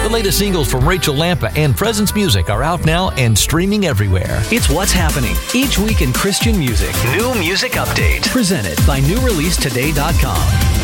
The latest singles from Rachel Lampa and Presence Music are out now and streaming everywhere. It's what's happening each week in Christian music. New Music Update. Presented by NewReleaseToday.com.